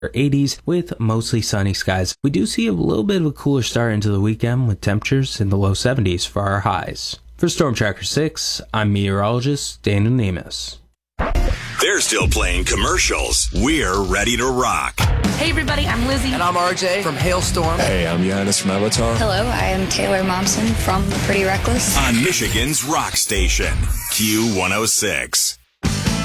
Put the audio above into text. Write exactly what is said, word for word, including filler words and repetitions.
eighties with mostly sunny skies. We do see a little bit of a cooler start into the weekend with temperatures in the low seventies for our highs. For Storm Tracker six, I'm meteorologist Daniel Nemes. They're still playing commercials. We're ready to rock. Hey everybody, I'm Lizzie. And I'm R J from Hailstorm. Hey, I'm Giannis from Avatar. Hello, I am Taylor Momsen from Pretty Reckless. On Michigan's rock station, Q one oh six.